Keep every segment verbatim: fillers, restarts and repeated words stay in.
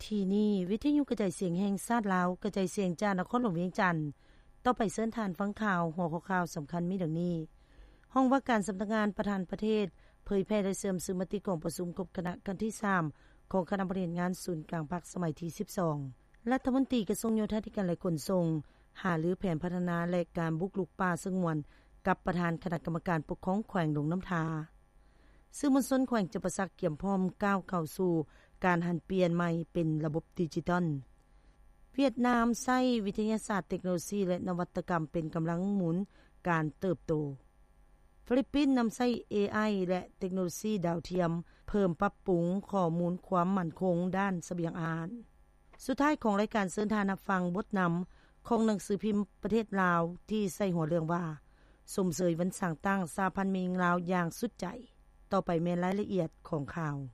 ที่นี้วิทยุกระจายเสียงแห่งชาติลาวกระจายเสียงจากนครหลวงเวียงจันทน์ต่อไปเชิญทานฟังข่าวหัวข้อข่าวสำคัญมีดังนี้ห้องว่าการสำนักงานประธานประเทศเผยแพร่ได้เสริมซึ่งมติของประชุมครบคณะกันที่สามของคณะบริหารงานศูนย์กลางภาคสมัยที่สิบสองรัฐมนตรีกระทรวงโยธาธิการและขนส่งหารือแผนพัฒนาและการบุกรุกป่าสงวนกับประธานคณะกรรมการปกครองแขวงหนองน้ำทาซึ่งมณฑลแขวงจำปาสักเกี่ยมพร้อมก้าวเข้าสู่การหันเปลี่ยนใหม่เป็นระบบดิจิทัลเวียดนามใช้วิทยาศาสตร์เทคโนโลยีและนวัตกรรมเป็นกำลังหมุนการเติบโตฟิลิปปินส์นำใช้ เอ ไอ และเทคโนโลยีดาวเทียมเพิ่มปรับปรุงข้อมูลความมั่นคงด้านเสบียงอาหารสุดท้ายของรายการเชิญทานรับฟังบทนำของหนังสือพิมพ์ประเทศลาวที่ใส่หัวเรื่องว่าสมเสยวันสั่งตั้งสหพันธ์เมืองลาวอย่างสุดใจต่อไปแม่นรายละเอียดของข่าว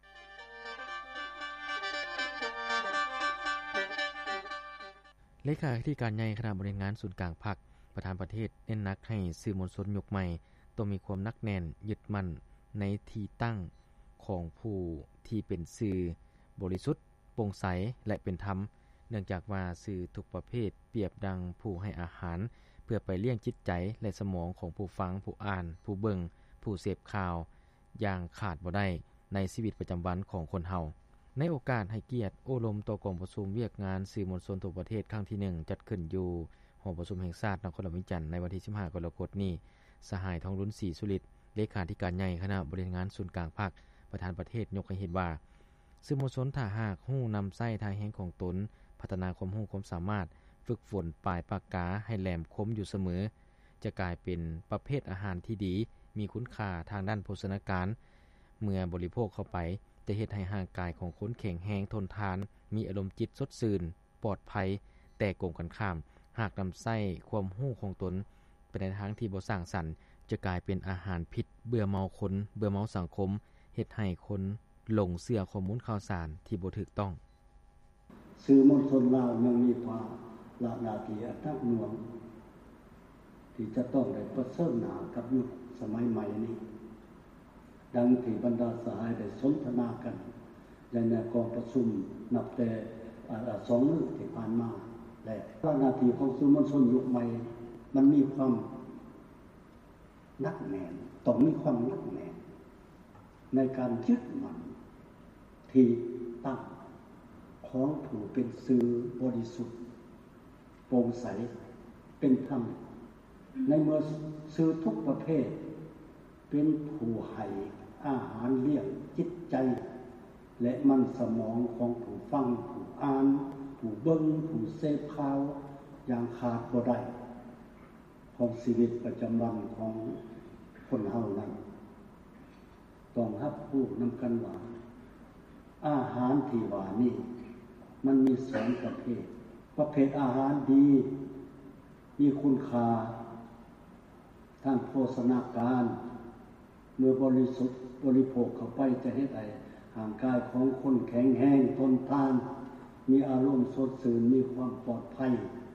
เลขาธิการใหญ่คณะบริหารงานศูนย์กลางพรรคประธานประเทศเน้นหนักให้สื่อมวลชนยุคใหม่ต้องมีความหนักแน่นยึดมั่นในที่ตั้งของผู้ที่เป็นสื่อบริสุทธิ์โปร่งใสและเป็นธรรมเนื่องจากว่าสื่อทุกประเภทเปรียบดังผู้ให้อาหารเพื่อไปเลี้ยงจิตใจและสมองของผู้ฟังผู้อ่านผู้เบิ่งผู้เสพข่าวอย่างขาดบ่ได้ในชีวิตประจำวันของคนเฮาในโอกาสให้เกียรติโอ้ลมต่อกองประชุมเวียกงานสื่อมวลชนทั่วประเทศครั้งที่หนึ่งจัดขึ้นอยู่หอประชุมแห่งชาตินครหลวงเวียงจันทน์ในวันที่สิบห้ากรกฎาคมนี้สหายทองรุ้นศรีสุริตเลขาธิการใหญ่คณะบริหารงานศูนย์กลางภาคประธานประเทศยกให้เห็นว่าสื่อมวลชนถ้าหากฮู้นําใช้ทางแห่งของตนพัฒนาความรู้ความสามารถฝึกฝนปลายปากกาให้แหลมคมอยู่เสมอจะกลายเป็นประเภทอาหารที่ดีมีคุณค่าทางด้านโภชนาการเมื่อบริโภคเข้าไปจะเฮ็ดให้ร่างกายของคนแข็งแรงทนทานมีอารมณ์จิตสดชื่นปลอดภัยแต่กงกันข้ามหากนําใช้ความรู้ของตนไปในทางที่บ่สร้างสรรค์จะกลายเป็นอาหารพิษเบื่อเมาคนเบื่อเมาสังคมเฮ็ดให้คนหลงเชื่อข้อมูลข่าวสารที่บ่ถูกต้องสื่อมวลชนลาวยังมีภาระหน้าที่อันหนักหน่วงที่จะต้องได้ประเสริฐหน้ากับยุคสมัยใหม่นี้ดังที่บรรดาสหายได้สนทนากันในกองประชุมนับแต่สองมื้อที่ผ่านมาและหน้าที่ของสื่อมวลชนยุคใหม่มันมีความหนักแน่นต้องมีความหนักแน่นในการยึดมั่นที่ตั้งของผู้เป็นสื่อบริสุทธิ์โปร่งใสเป็นธรรมในเมื่อสื่อทุกประเภทเป็นผู้ให้อาหารเลี้ยงจิตใจและมันสมองของผู้ฟังผู้อ่านผู้เบิ่งผู้เสพข่าวอย่างขาดบ่ได้ของชีวิตประจำวันของคนเฮานั้นต้องรับรู้นำกันว่าอาหารที่ว่านี้มันมีสองประเภทประเภทอาหารดีมีคุณค่าทางโภชนาการเมื่อบริสุทธิ์บริโภคเข้าไปจะเฮ็ดให้ร่างกายของคนแข็งแรงทนทานมีอารมณ์สดชื่นมีความปลอดภัย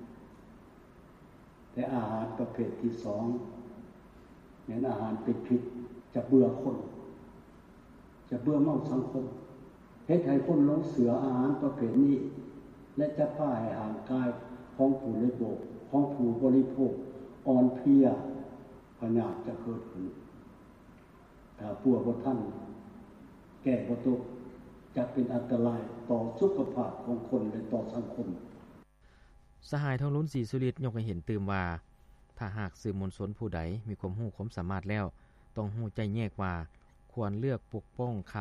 แต่อาหารประเภทที่สองอย่างอาหารเป็นพิษจะเบื่อคนจะเบื่อเมาสังคมเฮ็ดให้คนหลงเสืออาหารประเภทนี้และจะพาให้ร่างกายของผู้บริโภคของผู้บริโภคอ่อนเพลียพยาธิจะเกิดขึ้นถ้าพวกบ่ทันแก้บ่ตกจะเป็นอันตรายต่อสุขภาพของคนและต่อสังคมสหายทองรุ้นศรีสุริตยกให้เห็นตื่มว่าถ้าหากสื่อมวลชนผู้ใดมีความรู้ความสามารถแล้วต้องรู้ใจแยกว่าควรเลือกปกป้อง